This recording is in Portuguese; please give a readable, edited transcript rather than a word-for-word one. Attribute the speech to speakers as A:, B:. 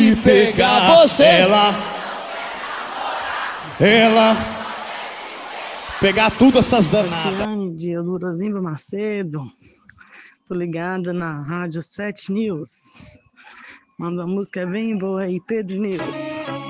A: te pegar.
B: Você.
A: Ela pegar tudo essas danadas.
C: Tiane de Eudorosimbo Macedo. Tô ligada na Rádio 7 News. Manda uma música bem boa aí, Pedro News.